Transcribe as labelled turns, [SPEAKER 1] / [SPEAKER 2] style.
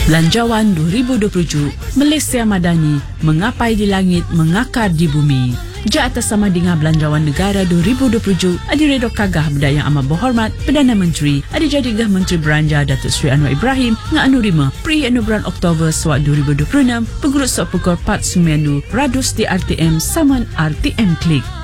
[SPEAKER 1] Belanjawan 2027, Malaysia Madani, mengapai di langit, mengakar di bumi. Ja atas sama dengan Belanjawan Negara 2027, Adi Redo Kagah benda yang amat berhormat Perdana Menteri, Adi Jadigah Menteri Beranja Datuk Seri Anwar Ibrahim dengan Anurima Pri anu bulan Oktober suat 2026, pengurut sok pukul 4.90 Radus di RTM Saman RTM Klik.